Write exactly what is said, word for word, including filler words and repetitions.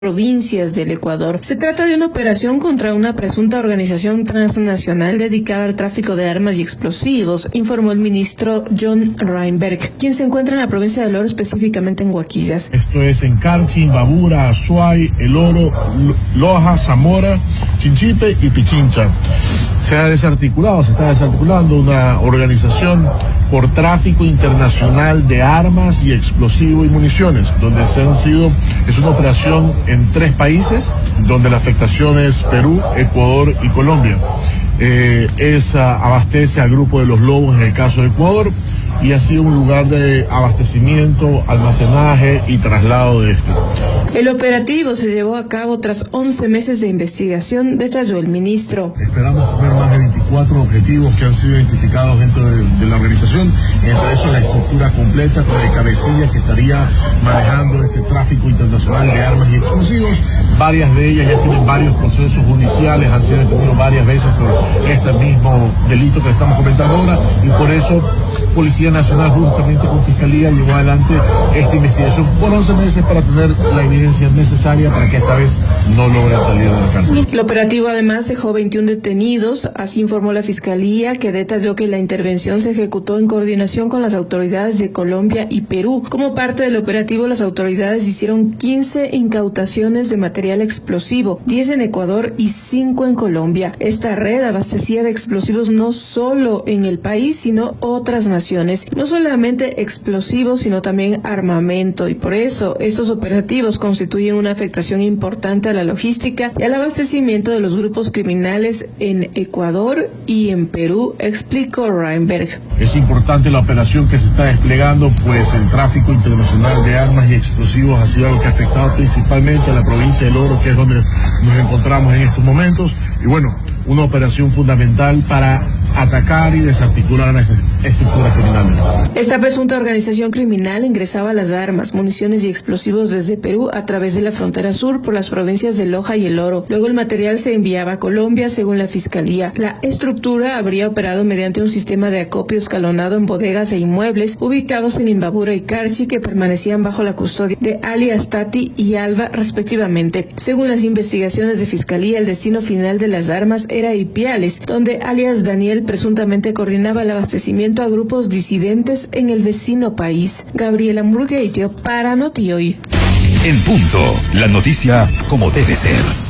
provincias del Ecuador. Se trata de una operación contra una presunta organización transnacional dedicada al tráfico de armas y explosivos, informó el ministro John Reinberg, quien se encuentra en la provincia del Oro, específicamente en Huaquillas. Esto es en Carchi, Imbabura, Azuay, El Oro, Loja, Zamora, Chinchipe y Pichincha. Se ha desarticulado, se está desarticulando una organización por tráfico internacional de armas y explosivos y municiones, donde se han sido, es una operación en tres países, donde la afectación es Perú, Ecuador y Colombia. Eh, esa abastece al grupo de los Lobos en el caso de Ecuador, y ha sido un lugar de abastecimiento, almacenaje y traslado de esto. El operativo se llevó a cabo tras once meses de investigación, detalló el ministro. Esperamos tener más de veinticuatro objetivos que han sido identificados dentro de, de la organización, entre eso la estructura completa con el cabecilla que estaría manejando este tráfico internacional de armas y explosivos. Varias de ellas ya tienen varios procesos judiciales, han sido detenidos varias veces por este mismo delito que estamos comentando ahora, y por eso Policía Nacional, justamente con Fiscalía, llevó adelante esta investigación por once meses para tener la evidencia necesaria para que esta vez no logren salir de la cárcel. El operativo además dejó veintiún detenidos, así informó la Fiscalía, que detalló que la intervención se ejecutó en coordinación con las autoridades de Colombia y Perú. Como parte del operativo, las autoridades hicieron quince incautaciones de material explosivo, diez en Ecuador y cinco en Colombia. Esta red abastecía de explosivos no solo en el país, sino otras naciones. No solamente explosivos, sino también armamento, y por eso estos operativos constituyen una afectación importante a la logística y al abastecimiento de los grupos criminales en Ecuador y en Perú, explicó Reinberg. Es importante la operación que se está desplegando, pues el tráfico internacional de armas y explosivos ha sido algo que ha afectado principalmente a la provincia del Oro, que es donde nos encontramos en estos momentos, y bueno, una operación fundamental para atacar y desarticular a las estructuras criminales. Esta presunta organización criminal ingresaba las armas, municiones y explosivos desde Perú a través de la frontera sur por las provincias de Loja y El Oro. Luego el material se enviaba a Colombia, según la Fiscalía. La estructura habría operado mediante un sistema de acopio escalonado en bodegas e inmuebles ubicados en Imbabura y Carchi, que permanecían bajo la custodia de alias Tati y Alba, respectivamente. Según las investigaciones de Fiscalía, el destino final de las armas era Ipiales, donde alias Daniel presuntamente coordinaba el abastecimiento a grupos disidentes en el vecino país. Gabriela Murgueito para Noti Hoy. En punto, la noticia como debe ser.